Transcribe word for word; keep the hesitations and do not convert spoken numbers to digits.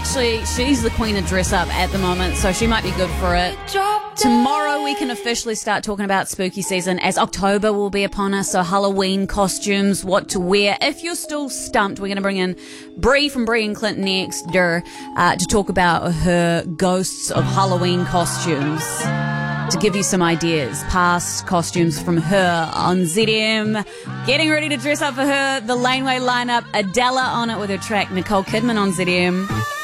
actually, she's the queen of dress up at the moment, so she might be good for it. Tomorrow we can officially start talking about spooky season as October will be upon us, so Halloween costumes, what to wear. If you're still stumped, we're going to bring in Bree from Bree and Clint next uh, to talk about her ghosts of Halloween costumes, to give you some ideas, past costumes from her on Z M. Getting ready to dress up for her, the Laneway lineup, Adela on it with her track, Nicole Kidman on Z M.